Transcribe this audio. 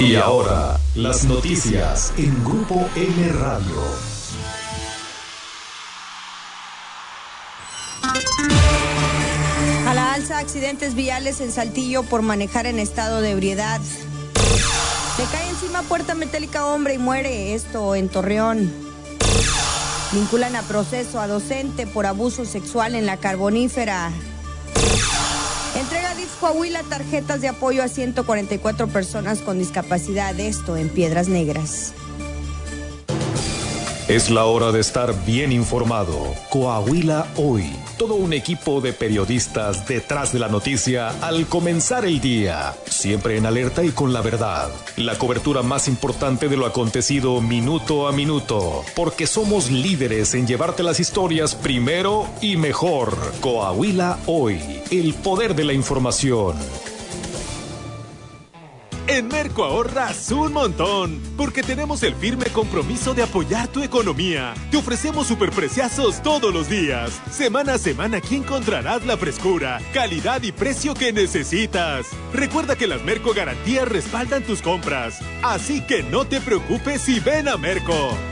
Y ahora, las noticias en Grupo N Radio. A la alza, accidentes viales en Saltillo por manejar en estado de ebriedad. Le cae encima puerta metálica hombre y muere, esto en Torreón. Vinculan a proceso a docente por abuso sexual en la Carbonífera. Entrega DIF Coahuila tarjetas de apoyo a 144 personas con discapacidad, esto en Piedras Negras. Es la hora de estar bien informado. Coahuila Hoy. Todo un equipo de periodistas detrás de la noticia al comenzar el día. Siempre en alerta y con la verdad. La cobertura más importante de lo acontecido minuto a minuto. Porque somos líderes en llevarte las historias primero y mejor. Coahuila Hoy. El poder de la información. En Merco ahorras un montón, porque tenemos el firme compromiso de apoyar tu economía. Te ofrecemos superpreciazos todos los días. Semana a semana aquí encontrarás la frescura, calidad y precio que necesitas. Recuerda que las Merco Garantías respaldan tus compras, así que no te preocupes y ven a Merco.